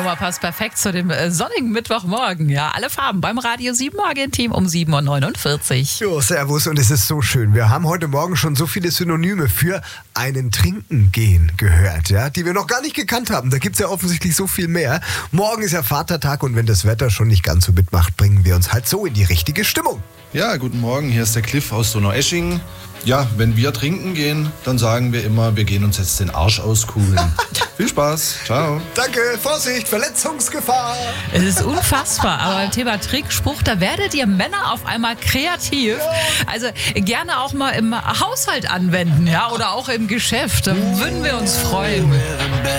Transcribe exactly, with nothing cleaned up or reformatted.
Nummer passt perfekt zu dem äh, sonnigen Mittwochmorgen. Ja, alle Farben beim Radio sieben Morgen-Team um sieben Uhr neunundvierzig. Jo, servus, und es ist so schön. Wir haben heute Morgen schon so viele Synonyme für einen Trinken gehen gehört, ja, die wir noch gar nicht gekannt haben. Da gibt es ja offensichtlich so viel mehr. Morgen ist ja Vatertag und wenn das Wetter schon nicht ganz so mitmacht, bringen wir uns halt so in die richtige Stimmung. Ja, guten Morgen, hier ist der Cliff aus Donaueschingen. Ja, wenn wir trinken gehen, dann sagen wir immer, wir gehen uns jetzt den Arsch auskugeln. Viel Spaß, ciao. Danke, Vorsicht, Verletzungsgefahr. Es ist unfassbar, aber Thema Trickspruch, da werdet ihr Männer auf einmal kreativ. Also gerne auch mal im Haushalt anwenden, ja, oder auch im Geschäft. Da würden wir uns freuen.